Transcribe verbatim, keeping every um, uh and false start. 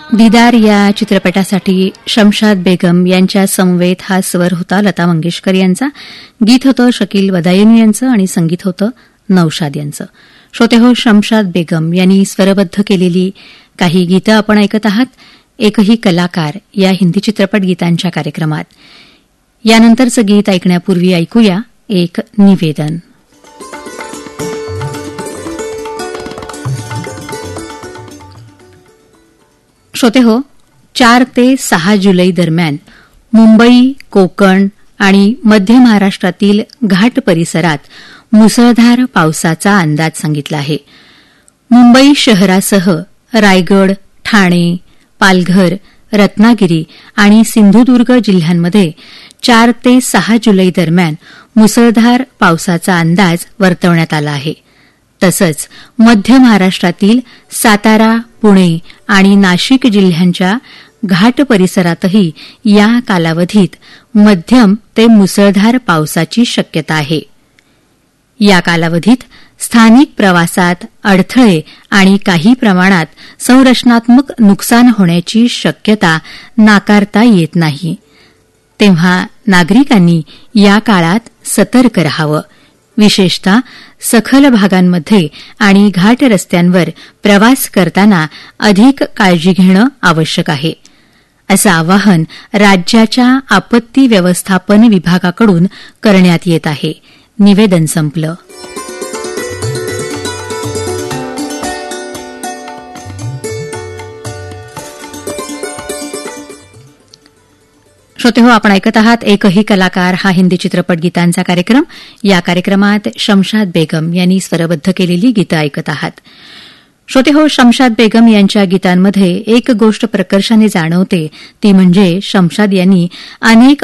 दीदार या चित्रपटासाठी शमशाद बेगम यांच्या समवेत हा स्वर होता लता मंगेशकर यांचा. गीत होतं शकील वदायुनी यांचं आणि संगीत होतं नौशाद यांचं. श्रोते हो, शमशाद बेगम यांनी स्वरबद्ध केलेली काही गीतं आपण ऐकत आहात एकही कलाकार या हिंदी चित्रपट गीतांच्या कार्यक्रमात. यानंतरचं गीत ऐकण्यापूर्वी ऐकूया एक निवेदन. श्रोते हो, चार ते सहा जुलै दरम्यान मुंबई, कोकण आणि मध्य महाराष्ट्रातील घाट परिसरात मुसळधार पावसाचा अंदाज सांगितला आहे. मुंबई शहरासह रायगड, ठाणे, पालघर, रत्नागिरी आणि सिंधुदुर्ग जिल्ह्यांमध्ये चार ते सहा जुलै दरम्यान मुसळधार पावसाचा अंदाज वर्तवण्यात आला आहे. तसंच मध्य महाराष्ट्रातील सातारा, पुणे आणि नाशिक जिल्ह्यांच्या घाट परिसरातही या कालावधीत मध्यम ते मुसळधार पावसाची शक्यता आहे. या कालावधीत स्थानिक प्रवासात अडथळे आणि काही प्रमाणात संरचनात्मक नुकसान होण्याची शक्यता नाकारता येत नाही. तेव्हा नागरिकांनी या काळात सतर्क रहावं. विशेषतः सखल भागांमध्ये आणि घाट रस्त्यांवर प्रवास करताना अधिक काळजी घेणं आवश्यक आहे, असं आवाहन राज्याच्या आपत्ती व्यवस्थापन विभागाकडून करण्यात येत आहे. निवेदन संपलं. श्रोते हो, आपण ऐकत आहात एकही कलाकार हा हिंदी चित्रपट गीतांचा कार्यक्रम. या कार्यक्रमात शमशाद बेगम यांनी स्वरबद्ध केलेली गीतं ऐकत आहात. श्रोते हो, शमशाद बेगम यांच्या गीतांमध्ये एक गोष्ट प्रकर्षाने जाणवते ती म्हणजे शमशाद यांनी अनेक